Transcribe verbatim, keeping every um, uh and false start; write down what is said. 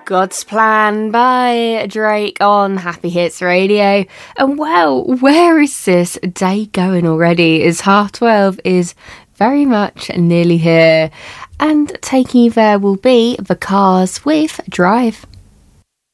God's Plan by Drake on Happy Hits Radio. And well, where is this day going already? As half twelve is very much nearly here. And taking you there will be The Cars with Drive.